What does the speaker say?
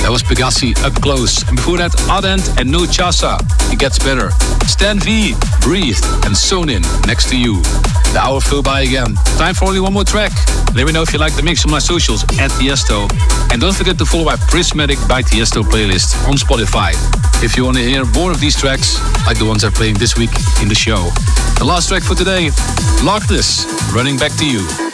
That was Pegassi, Up Close. And before that, Ardent and No Chasa, It Gets Better. Stan V, Breathe, and Sewn In, Next to You. The hour flew by again. Time for only one more track. Let me know if you like the mix on my socials at Tiesto. And don't forget to follow my Prismatic by Tiesto playlist on Spotify if you want to hear more of these tracks like the ones I'm playing this week in the show. The last track for today, Larkness, Running Back to You.